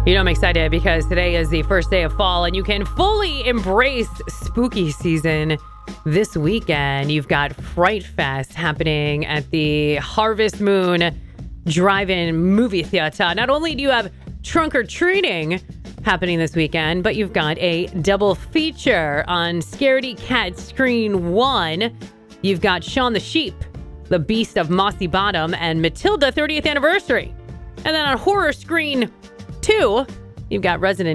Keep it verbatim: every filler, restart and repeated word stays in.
You know, I'm excited because today is the first day of fall and you can fully embrace spooky season this weekend. You've got Fright Fest happening at the Harvest Moon Drive-In Movie Theater. Not only do you have trunk or treating happening this weekend, but you've got a double feature on Scaredy Cat Screen one. You've got Shaun the Sheep, The Beast of Mossy Bottom, and Matilda thirtieth Anniversary. And then on Horror Screen two, you've got Resident